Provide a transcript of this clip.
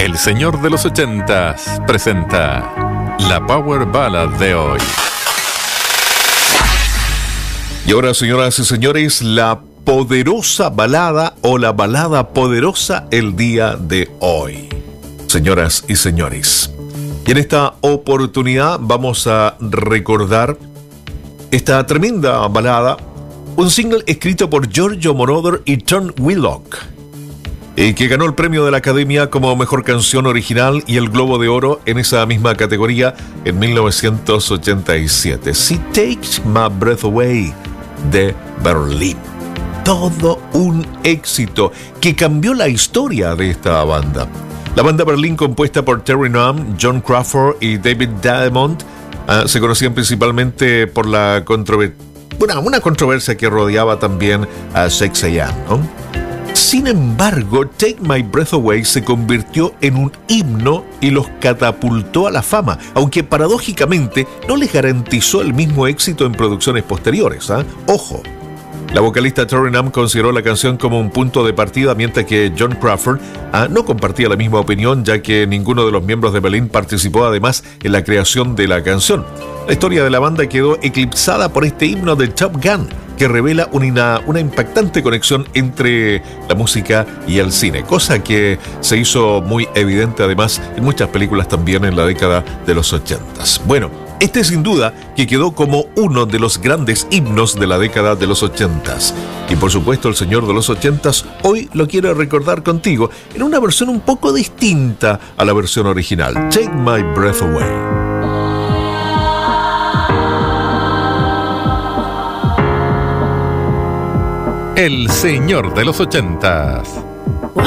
El señor de los 80s presenta la Power Ballad de hoy. Y ahora, señoras y señores, la poderosa balada o la balada poderosa el día de hoy. Señoras y señores, y en esta oportunidad vamos a recordar esta tremenda balada, un single escrito por Giorgio Moroder y Tom Willock, que ganó el premio de la Academia como Mejor Canción Original y el Globo de Oro en esa misma categoría en 1987. She Takes My Breath Away, de Berlín. Todo un éxito que cambió la historia de esta banda. La banda Berlín, compuesta por Terry Nunn, John Crawford y David Diamond, se conocían principalmente por la una controversia que rodeaba también a 6 AM, ¿no? Sin embargo, Take My Breath Away se convirtió en un himno y los catapultó a la fama, aunque paradójicamente no les garantizó el mismo éxito en producciones posteriores, ¿eh? Ojo. La vocalista Terry Nunn consideró la canción como un punto de partida, mientras que John Crawford no compartía la misma opinión, ya que ninguno de los miembros de Berlín participó además en la creación de la canción. La historia de la banda quedó eclipsada por este himno de Top Gun, que revela una impactante conexión entre la música y el cine, cosa que se hizo muy evidente además en muchas películas también en la década de los 80s. Bueno, este sin duda que quedó como uno de los grandes himnos de la década de los 80s. Y por supuesto el señor de los 80s hoy lo quiero recordar contigo en una versión un poco distinta a la versión original. Take My Breath Away. El señor de los 80s.